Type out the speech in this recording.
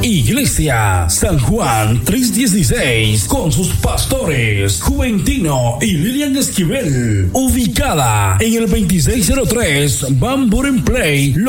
Iglesia San Juan 316 con sus pastores Juventino y Lilian Esquivel, ubicada en el 2603 Van Buren Place,